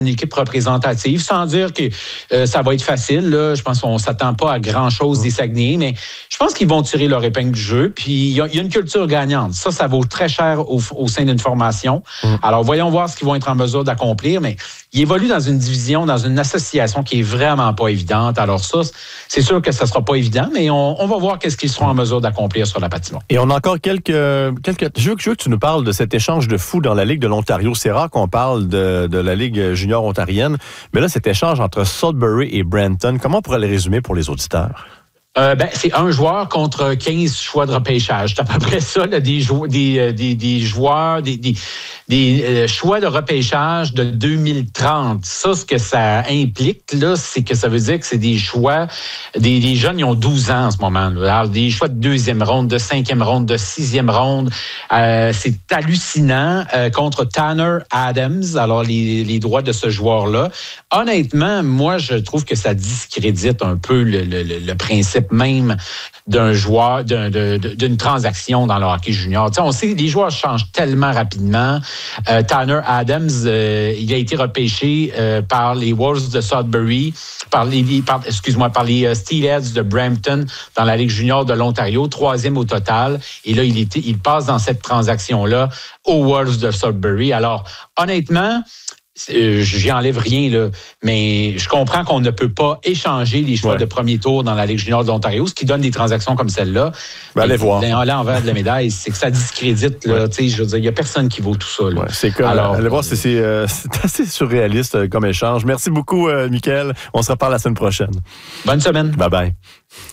équipe représentative, sans dire que ça va être facile. Là. Je pense qu'on ne s'attend pas à grand-chose des Saguenayens, mais je pense qu'ils vont tirer leur épingle du jeu. Puis il y a une culture gagnante. Ça vaut très cher au sein d'une formation. Alors, voyons voir ce qu'ils vont être en mesure d'accomplir, mais ils évoluent dans une division, dans une association qui est vraiment pas évidente. Alors ça, c'est sûr que ça sera pas évident, mais on va voir qu'est-ce qu'ils seront en mesure d'accomplir sur la patinoire. Et on a encore quelques... Je veux que tu nous parles de cet échange de fous dans la Ligue de l'Ontario. C'est rare qu'on parle de la Ligue junior ontarienne, mais là, cet échange entre Sudbury et Brampton, comment on pourrait le résumer pour les auditeurs? C'est un joueur contre 15 choix de repêchage. C'est à peu près ça, là, des joueurs, des choix de repêchage de 2030. Ça, ce que ça implique, là, c'est que ça veut dire que c'est des choix, des jeunes, ils ont 12 ans en ce moment. Là. Alors, des choix de 2e ronde, de 5e ronde, de 6e ronde. C'est hallucinant contre Tanner Adams. Alors, les droits de ce joueur-là. Honnêtement, moi, je trouve que ça discrédite un peu le principe même d'un joueur, d'une transaction dans le hockey junior. T'sais, on sait que les joueurs changent tellement rapidement. Tanner Adams, il a été repêché par les Wolves de Sudbury, par les Steelheads de Brampton dans la Ligue junior de l'Ontario, 3e au total. Et là, il passe dans cette transaction-là aux Wolves de Sudbury. Alors, honnêtement, j'y enlève rien, là, mais je comprends qu'on ne peut pas échanger les choix de premier tour dans la Ligue junior de l'Ontario, ce qui donne des transactions comme celle-là. Allez voir. L'envers de la médaille, c'est que ça discrédite. Là, je veux dire, il n'y a personne qui vaut tout ça. Là. C'est comme, allez voir, c'est assez surréaliste comme échange. Merci beaucoup, Michael. On se reparle la semaine prochaine. Bonne semaine. Bye-bye.